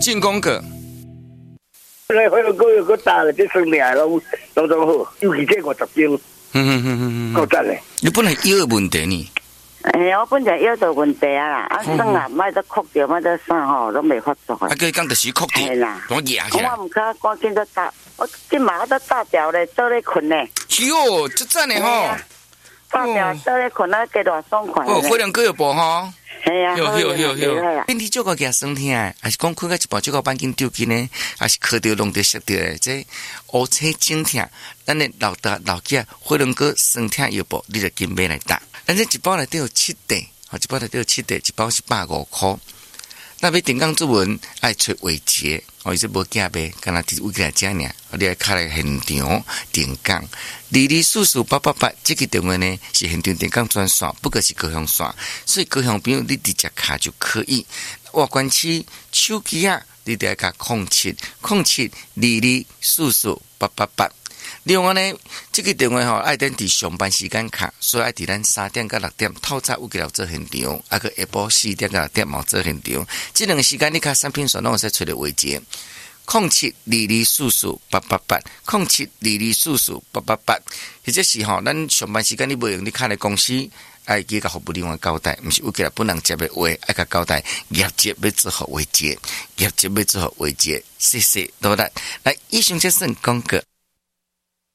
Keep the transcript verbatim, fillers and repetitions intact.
进攻个。 来回来个个打个，这生命拢拢总好，尤其这五十斤， 嗯嗯嗯嗯嗯， 够赞嘞。 你本来腰的问题呢？ 哎，我本来腰的问题啊啦，啊算啊，莫得哭着，莫得算吼，拢袂发作啊，佢讲就是哭掉，我压起来。 我唔可赶紧都打，我今晚我都打掉咧，倒咧困咧。 哟，这赞的吼！ 打掉倒咧困啊，加偌爽快。 哦，火龙果有无吼？ 系啊， 有有有有。身体足够惊酸痛，还是讲困到一半足够板筋丢筋呢？还是磕到弄到摔到的？这乌青肿痛，咱的老大老囝火龙果酸痛药补，你就紧买来打。咱这一包内底有七袋，吼，一包内底有七袋，一包是百五块。那要定岗作文，爱找伟杰，哦，伊说无假卖，干那伫位起来食尔，你爱卡来现场定岗。二二四四八八八，这个电话呢是现场定岗专线，不过是高雄线，所以高雄朋友你直接卡就可以。外关区手机啊，你得加空七空七二二四四八八八。另外呢，这个电话吼爱等伫上班时间卡，所以爱伫咱三点到六点透早有几条做现场，啊个下晡四点到六点冇做现场。这两个时间你卡产品线拢会使找到位置。空七二二四四八八八，空七二二四四八八八，或者是吼咱上班时间你无用，你卡来公司。爱记甲服务另外交代，毋是有几个本人接的话，爱甲交代业绩要做好为节，业绩要做好为节，谢谢多啦。来，以上即算广告。